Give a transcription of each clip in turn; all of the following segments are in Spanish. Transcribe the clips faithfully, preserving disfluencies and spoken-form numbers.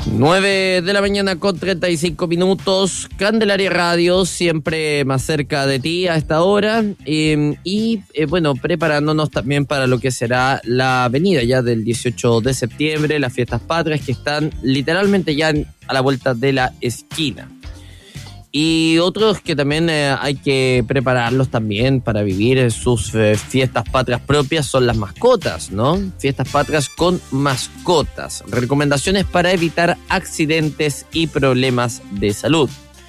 nueve de la mañana con treinta y cinco minutos, Candelaria Radio, siempre más cerca de ti a esta hora, eh, y eh, bueno, preparándonos también para lo que será la avenida ya del dieciocho de septiembre, las fiestas patrias que están literalmente ya en, a la vuelta de la esquina. Y otros que también eh, hay que prepararlos también para vivir sus eh, fiestas patrias propias son las mascotas, ¿no? Fiestas patrias con mascotas. Recomendaciones para evitar accidentes y problemas de salud.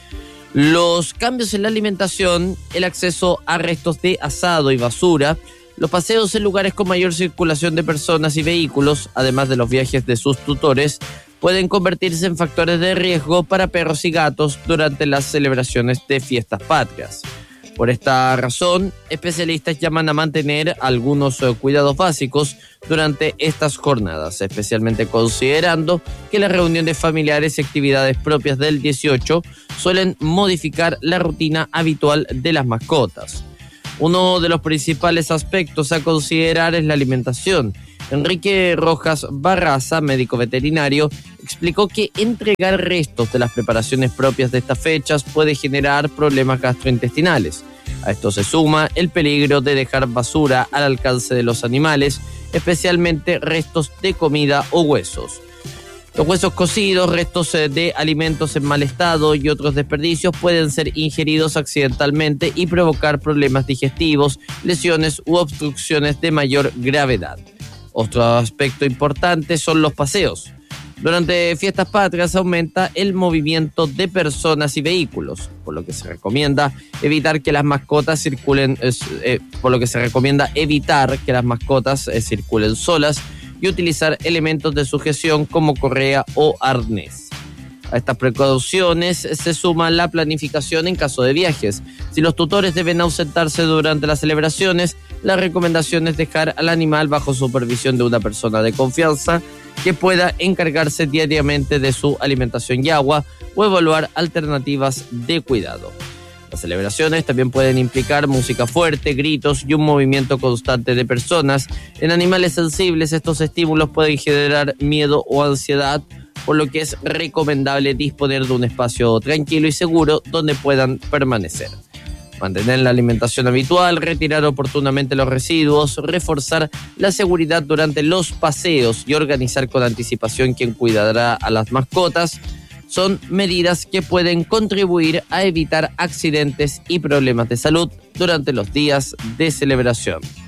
Los cambios en la alimentación, el acceso a restos de asado y basura, los paseos en lugares con mayor circulación de personas y vehículos, además de los viajes de sus tutores, pueden convertirse en factores de riesgo para perros y gatos durante las celebraciones de fiestas patrias. Por esta razón, especialistas llaman a mantener algunos cuidados básicos durante estas jornadas, especialmente considerando que las reuniones familiares y actividades propias del dieciocho suelen modificar la rutina habitual de las mascotas. Uno de los principales aspectos a considerar es la alimentación. Enrique Rojas Barraza, médico veterinario, explicó que entregar restos de las preparaciones propias de estas fechas puede generar problemas gastrointestinales. A esto se suma el peligro de dejar basura al alcance de los animales, especialmente restos de comida o huesos. Los huesos cocidos, restos de alimentos en mal estado y otros desperdicios pueden ser ingeridos accidentalmente y provocar problemas digestivos, lesiones u obstrucciones de mayor gravedad. Otro aspecto importante son los paseos. Durante fiestas patrias aumenta el movimiento de personas y vehículos, por lo que se recomienda evitar que las mascotas circulen, eh, por lo que se recomienda evitar que las mascotas eh, circulen solas y utilizar elementos de sujeción como correa o arnés. A estas precauciones se suma la planificación en caso de viajes. Si los tutores deben ausentarse durante las celebraciones, la recomendación es dejar al animal bajo supervisión de una persona de confianza que pueda encargarse diariamente de su alimentación y agua o evaluar alternativas de cuidado. Las celebraciones también pueden implicar música fuerte, gritos y un movimiento constante de personas. En animales sensibles, estos estímulos pueden generar miedo o ansiedad, por lo que es recomendable disponer de un espacio tranquilo y seguro donde puedan permanecer. Mantener la alimentación habitual, retirar oportunamente los residuos, reforzar la seguridad durante los paseos y organizar con anticipación quién cuidará a las mascotas son medidas que pueden contribuir a evitar accidentes y problemas de salud durante los días de celebración.